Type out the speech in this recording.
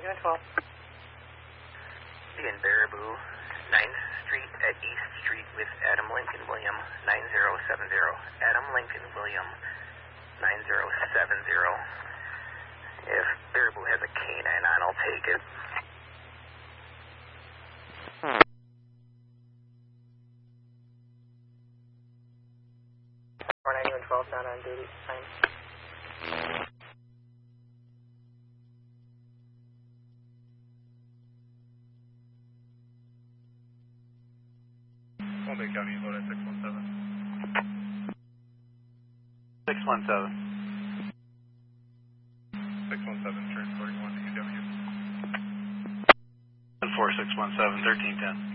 Unit 12. Be in Baraboo, 9th Street at East Street with Adam Lincoln William, 9070. Adam Lincoln William, 9070. If Baraboo has a canine on, I'll take it. Unit 12, not on duty. Time. Bay County, load at 617. 617. 617, transporting 1 to UW. 4617, 1310.